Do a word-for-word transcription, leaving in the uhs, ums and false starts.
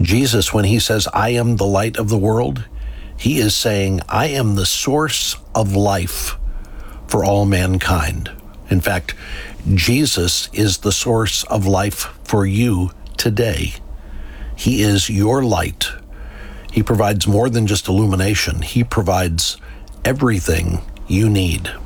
Jesus, when he says, I am the light of the world, he is saying, I am the source of life for all mankind. In fact, Jesus is the source of life for you today. He is your light. He provides more than just illumination. He provides everything you need.